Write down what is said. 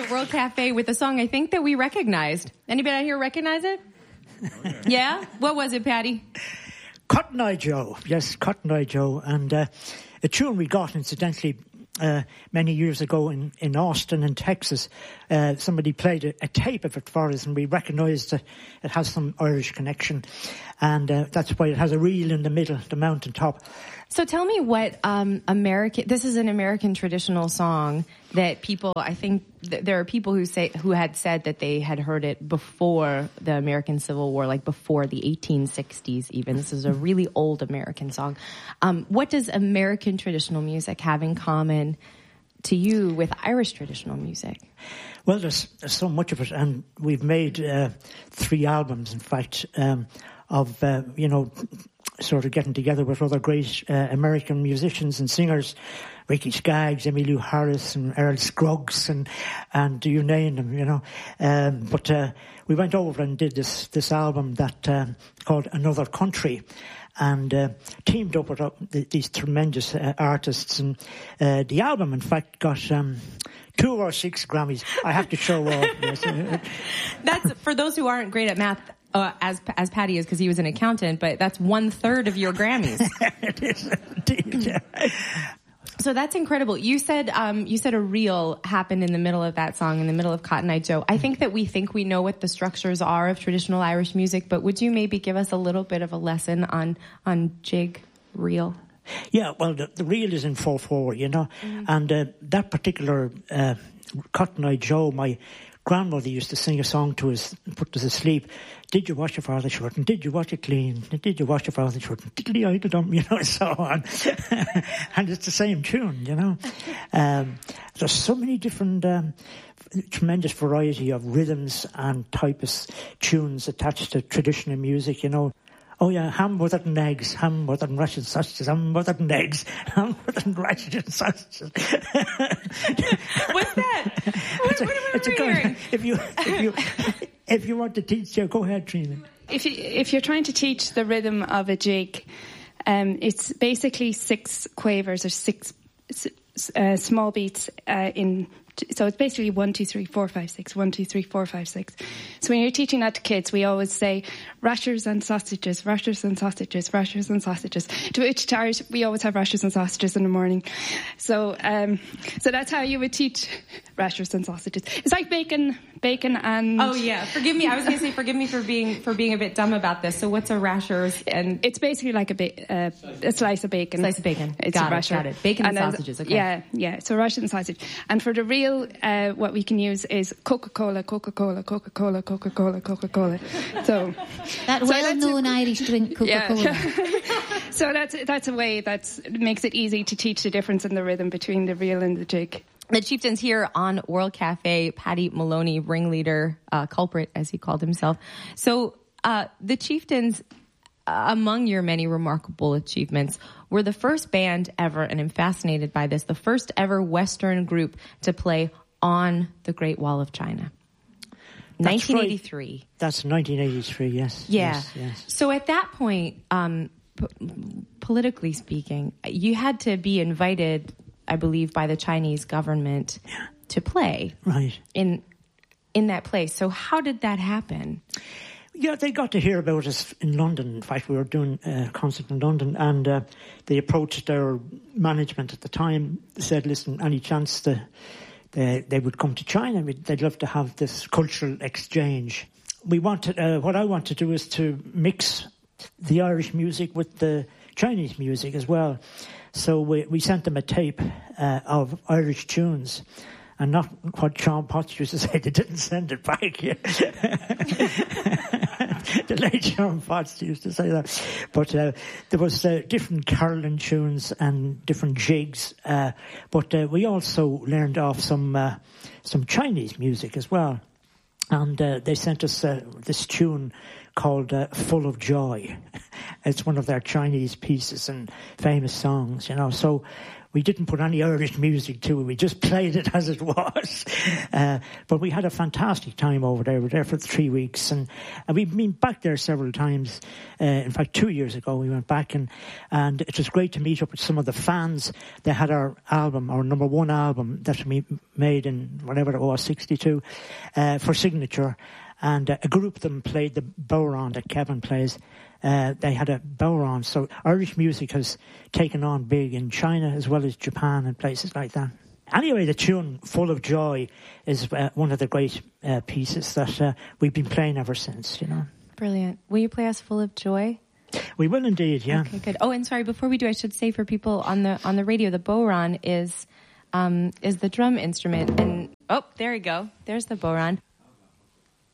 on World Cafe with a song I think that we recognized. Anybody out here recognize it? Yeah? What was it, Patty? Cotton Eye Joe. Yes, Cotton Eye Joe. And a tune we got, incidentally, many years ago in Austin, in Texas. Somebody played a tape of it for us, and we recognised that it has some Irish connection. And that's why it has a reel in the middle, the mountaintop. So tell me what this is an American traditional song that people, I think there are people who had said that they had heard it before the American Civil War, like before the 1860s even. This is a really old American song. What does American traditional music have in common to you with Irish traditional music? Well, there's so much of it, and we've made 3 albums, in fact, of sort of getting together with other great American musicians and singers, Ricky Skaggs, Emmylou Harris, and Earl Scruggs, and you name them, But we went over and did this album that called Another Country, and teamed up with these tremendous artists. And the album, in fact, got 2 or 6 Grammys. I have to show off. Yes. That's for those who aren't great at math. As Patty is, because he was an accountant, but that's 1/3 of your Grammys. It is indeed. Yeah. So that's incredible. You said a reel happened in the middle of that song, in the middle of Cotton Eye Joe. I think that we know what the structures are of traditional Irish music, but would you maybe give us a little bit of a lesson on jig, reel? Yeah, well, the reel is in 4/4, Mm-hmm. and that particular Cotton Eye Joe, my grandmother used to sing a song to us, put us asleep. Did you wash your father's shirt? And did you wash it clean? And did you wash your father's shirt? And diddly idle dum, so on. And it's the same tune, There's so many different, tremendous variety of rhythms and types, tunes attached to traditional music, Oh yeah, ham, butter and eggs, ham, butter and Russian sausages, ham, butter and eggs, ham, butter and Russian sausages. What's that? What are we hearing? If you want to teach, go ahead, Trina. If you're trying to teach the rhythm of a jig, it's basically 6 quavers or 6 small beats so it's basically 1, 2, 3, 4, 5, 6. 1, 2, 3, 4, 5, 6. So when you're teaching that to kids, we always say rashers and sausages, rashers and sausages, rashers and sausages. To which Irish, we always have rashers and sausages in the morning. So that's how you would teach rashers and sausages. It's like bacon and. Oh yeah, forgive me. I was going to say forgive me for being a bit dumb about this. So what's a rashers? And it's basically like a slice of bacon. Slice of bacon. It's a rasher. Got it. Bacon and sausages. Okay. Yeah. So rasher and sausage. And for the real, what we can use is Coca-Cola. So that well-known Irish drink, Coca-Cola. Yeah. So that's a way that makes it easy to teach the difference in the rhythm between the reel and the jig. The Chieftains here on World Cafe. Paddy Maloney, ringleader, culprit, as he called himself. So the Chieftains, among your many remarkable achievements, were the first band ever, and I'm fascinated by this, the first ever Western group to play on the Great Wall of China. That's 1983. Right. That's 1983, yes. Yeah. Yes. So at that point, politically speaking, you had to be invited, I believe, by the Chinese government to play in that place. So how did that happen? Yeah, they got to hear about us in London. In fact, we were doing a concert in London, and they approached their management at the time, said, listen, any chance they would come to China, they'd love to have this cultural exchange. We wanted, what I want to do is to mix the Irish music with the Chinese music as well. So we sent them a tape of Irish tunes. And not what Sean Potts used to say, they didn't send it back yet. The late Sean Potts used to say that. But there was different caroling tunes and different jigs. But we also learned off some Chinese music as well. And they sent us this tune called Full of Joy. it's one of their Chinese pieces and famous songs, you know. So we didn't put any Irish music to it. We just played it as it was. But we had a fantastic time over there. We were there for 3 weeks. And we've been back there several times. In fact, 2 years ago, we went back. And it was great to meet up with some of the fans. They had our album, our number one album that we made in whatever it was, 62, for Signature. And a group of them played the bodhrán that Kevin plays. They had a bodhrán. So Irish music has taken on big in China as well as Japan and places like that. Anyway, the tune Full of Joy is one of the great pieces that we've been playing ever since, you know. Brilliant. Will you play us Full of Joy? We will indeed, yeah. Okay, good. Oh, and sorry, before we do, I should say for people on the radio, the bodhrán is the drum instrument. And oh, there we go. There's the bodhrán.